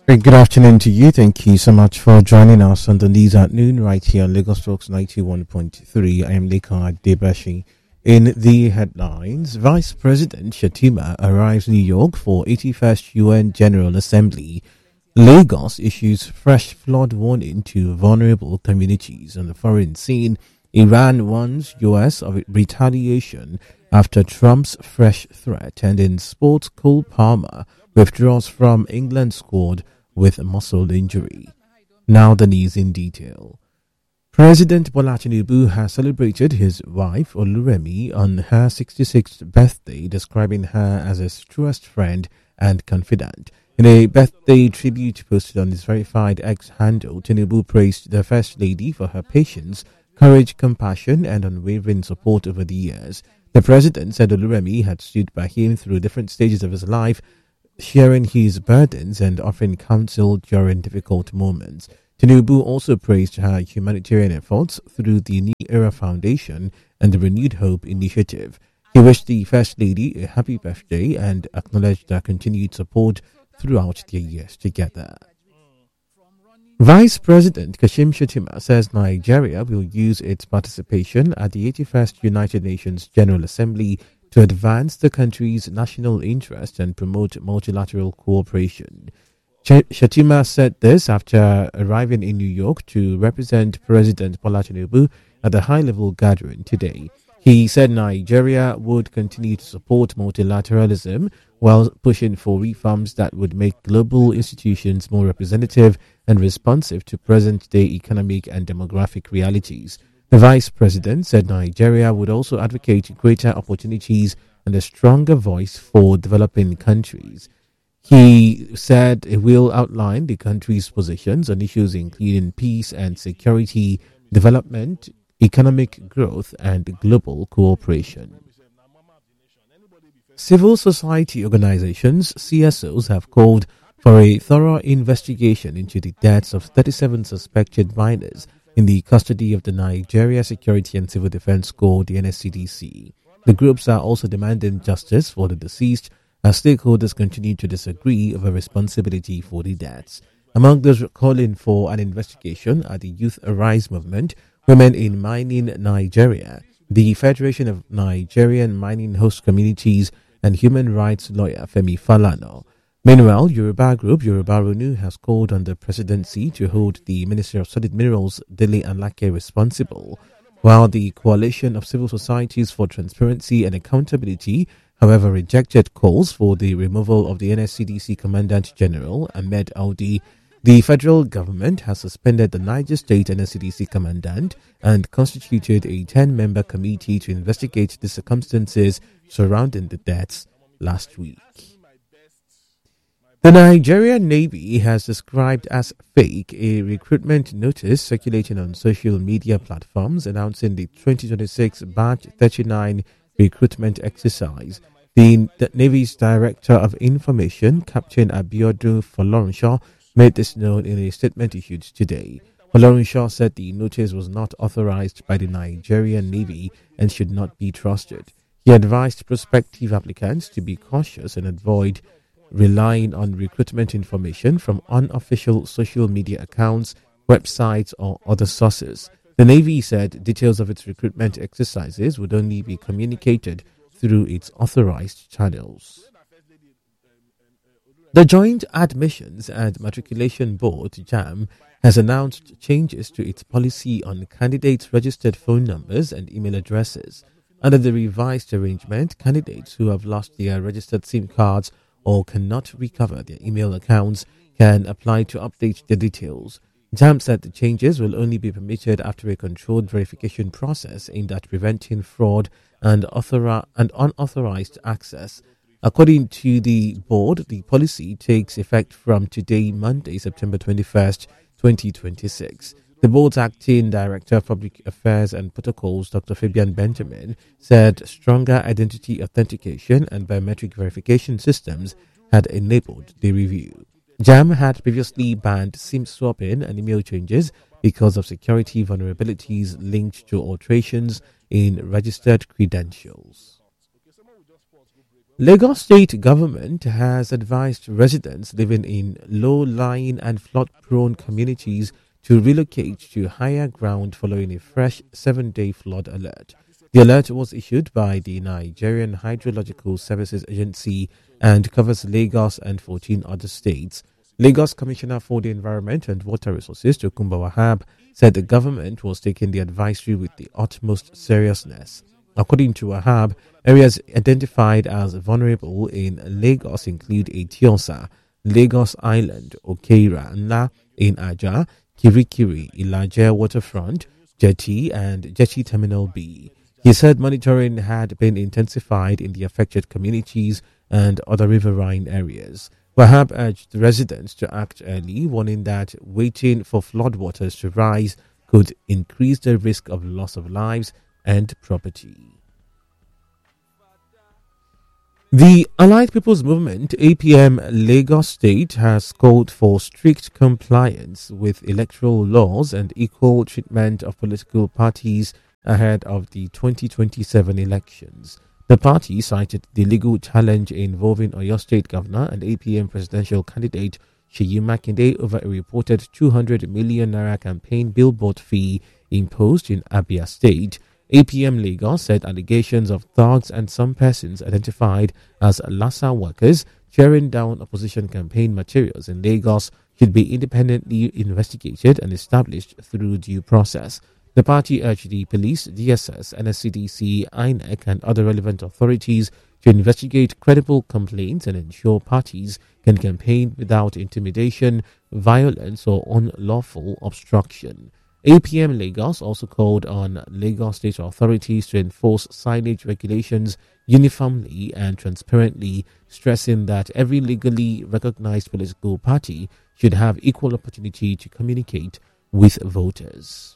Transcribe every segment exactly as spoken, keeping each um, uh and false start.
Great, good afternoon to you. Thank you so much for joining us on the news at noon right here on Lagos Talks ninety-one point three. I am Leka Debashi. In the headlines, Vice President Shettima arrives New York for eighty-first U N General Assembly. Lagos issues fresh flood warning to vulnerable communities. On the foreign scene, Iran warns U S of retaliation after Trump's fresh threat. And in sports, Cole Palmer withdraws from England squad with a muscle injury. Now the news in detail. President Bola Tinubu has celebrated his wife Oluremi on her sixty-sixth birthday, describing her as his truest friend and confidant. In a birthday tribute posted on his verified X handle, Tinubu praised the First Lady for her patience, courage, compassion and unwavering support over the years. The president said Oluremi had stood by him through different stages of his life, sharing his burdens and offering counsel during difficult moments. Tinubu also praised her humanitarian efforts through the New Era Foundation and the Renewed Hope Initiative. He wished the First Lady a happy birthday and acknowledged her continued support throughout their years together. Vice President Kashim Shettima says Nigeria will use its participation at the eighty-first United Nations General Assembly to advance the country's national interest and promote multilateral cooperation. Shettima said this after arriving in New York to represent President Bola Tinubu at the high-level gathering today. He said Nigeria would continue to support multilateralism while pushing for reforms that would make global institutions more representative and responsive to present-day economic and demographic realities. The Vice President said Nigeria would also advocate greater opportunities and a stronger voice for developing countries. He said it will outline the country's positions on issues including peace and security, development, economic growth, and global cooperation. Civil society organizations, C S Os, have called for a thorough investigation into the deaths of thirty-seven suspected minors in the custody of the Nigeria Security and Civil Defense Corps, the N S C D C. The groups are also demanding justice for the deceased as stakeholders continue to disagree over responsibility for the deaths. Among those calling for an investigation are the Youth Arise movement, Women in Mining Nigeria, the Federation of Nigerian Mining Host Communities, and human rights lawyer Femi Falana. Meanwhile, Yoruba Group Yoruba Ronu has called on the presidency to hold the Minister of Solid Minerals, Dele Alake, responsible, while the Coalition of Civil Societies for Transparency and Accountability, however, rejected calls for the removal of the N S C D C Commandant General, Ahmed Audi. The federal government has suspended the Niger State N S C D C Commandant and constituted a ten-member committee to investigate the circumstances surrounding the deaths last week. The Nigerian Navy has described as fake a recruitment notice circulating on social media platforms announcing the twenty twenty-six Batch thirty-nine recruitment exercise. The, the Navy's Director of Information, Captain Abiodun Folorunsho, made this known in a statement issued today. Folorunsho said the notice was not authorized by the Nigerian Navy and should not be trusted. He advised prospective applicants to be cautious and avoid relying on recruitment information from unofficial social media accounts, websites, or other sources. The Navy said details of its recruitment exercises would only be communicated through its authorized channels. The Joint Admissions and Matriculation Board, JAM, has announced changes to its policy on candidates' registered phone numbers and email addresses. Under the revised arrangement, candidates who have lost their registered SIM cards or cannot recover their email accounts can apply to update the details. JAM said the changes will only be permitted after a controlled verification process aimed at preventing fraud and, author- and unauthorized access. According to the board, the policy takes effect from today, Monday, September twenty-first, twenty twenty-six. The board's acting Director of Public Affairs and Protocols, Doctor Fabian Benjamin, said stronger identity authentication and biometric verification systems had enabled the review. JAM had previously banned SIM swapping and email changes because of security vulnerabilities linked to alterations in registered credentials. Lagos State government has advised residents living in low-lying and flood-prone communities to relocate to higher ground following a fresh seven-day flood alert. The alert was issued by the Nigerian Hydrological Services Agency and covers Lagos and fourteen other states. Lagos Commissioner for the Environment and Water Resources, Tokunbo Wahab, said the government was taking the advisory with the utmost seriousness. According to Wahab, areas identified as vulnerable in Lagos include Etiosa, Lagos Island, Okeira, Nla in Aja, Kirikiri, Ilaje Waterfront, Jetty, and Jetty Terminal B. He said monitoring had been intensified in the affected communities and other riverine areas. Wahab urged residents to act early, warning that waiting for floodwaters to rise could increase the risk of loss of lives and property. The Allied People's Movement, A P M Lagos State, has called for strict compliance with electoral laws and equal treatment of political parties ahead of the twenty twenty-seven elections. The party cited the legal challenge involving Oyo State Governor and A P M presidential candidate Seyi Makinde over a reported two hundred million naira campaign billboard fee imposed in Abia State. A P M Lagos said allegations of thugs and some persons identified as Lassa workers tearing down opposition campaign materials in Lagos should be independently investigated and established through due process. The party urged the police, D S S, N S C D C, I N E C and other relevant authorities to investigate credible complaints and ensure parties can campaign without intimidation, violence or unlawful obstruction. A P M Lagos also called on Lagos state authorities to enforce signage regulations uniformly and transparently, stressing that every legally recognized political party should have equal opportunity to communicate with voters.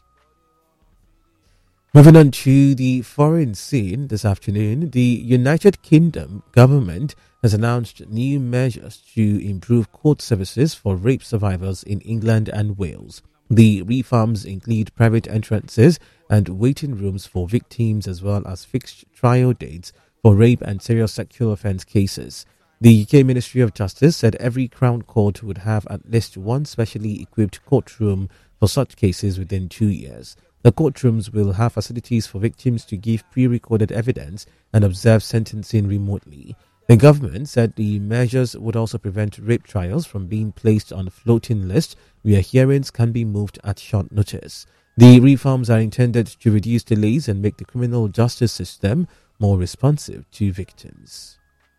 Moving on to the foreign scene this afternoon, the United Kingdom government has announced new measures to improve court services for rape survivors in England and Wales. The reforms include private entrances and waiting rooms for victims as well as fixed trial dates for rape and serious sexual offence cases. The U K Ministry of Justice said every Crown Court would have at least one specially equipped courtroom for such cases within two years. The courtrooms will have facilities for victims to give pre-recorded evidence and observe sentencing remotely. The government said the measures would also prevent rape trials from being placed on a floating list where hearings can be moved at short notice. The reforms are intended to reduce delays and make the criminal justice system more responsive to victims.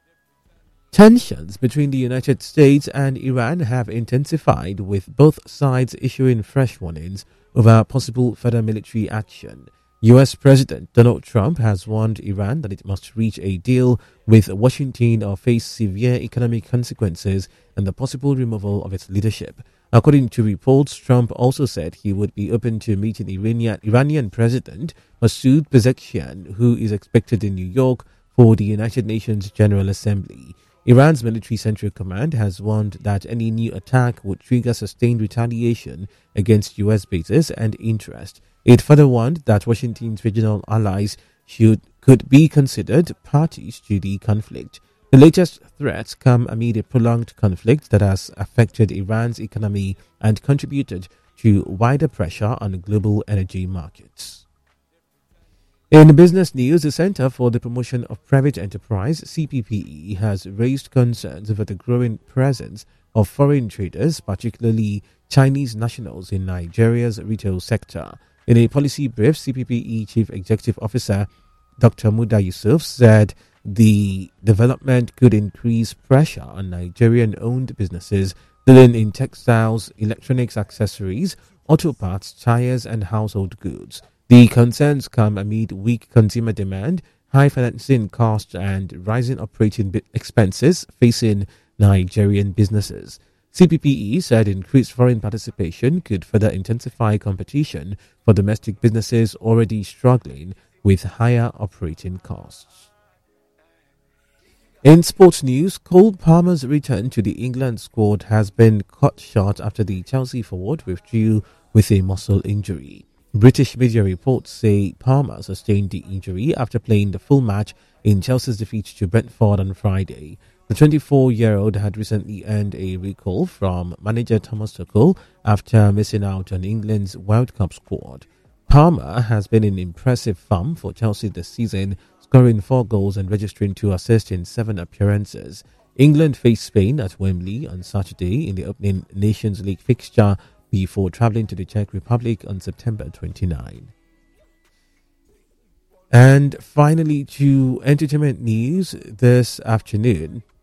Tensions between the United States and Iran have intensified, with both sides issuing fresh warnings over possible further military action. U S President Donald Trump has warned Iran that it must reach a deal with Washington or face severe economic consequences and the possible removal of its leadership. According to reports, Trump also said he would be open to meeting Iranian, Iranian President Masoud Pezeshkian, who is expected in New York for the United Nations General Assembly. Iran's military central command has warned that any new attack would trigger sustained retaliation against U S bases and interest. It further warned that Washington's regional allies should could be considered parties to the conflict. The latest threats come amid a prolonged conflict that has affected Iran's economy and contributed to wider pressure on global energy markets. In business news, the Center for the Promotion of Private Enterprise, C P P E, has raised concerns over the growing presence of foreign traders, particularly Chinese nationals, in Nigeria's retail sector. In a policy brief, C P P E Chief Executive Officer Doctor Muda Yusuf said the development could increase pressure on Nigerian-owned businesses dealing in textiles, electronics accessories, auto parts, tires, and household goods. The concerns come amid weak consumer demand, high financing costs, and rising operating expenses facing Nigerian businesses. C P P E said increased foreign participation could further intensify competition for domestic businesses already struggling with higher operating costs. In sports news, Cole Palmer's return to the England squad has been cut short after the Chelsea forward withdrew with a muscle injury. British media reports say Palmer sustained the injury after playing the full match in Chelsea's defeat to Brentford on Friday. The twenty-four-year-old had recently earned a recall from manager Thomas Tuchel after missing out on England's World Cup squad. Palmer has been in impressive form for Chelsea this season, scoring four goals and registering two assists in seven appearances. England faced Spain at Wembley on Saturday in the opening Nations League fixture before travelling to the Czech Republic on September twenty-ninth. And finally, to entertainment news this afternoon.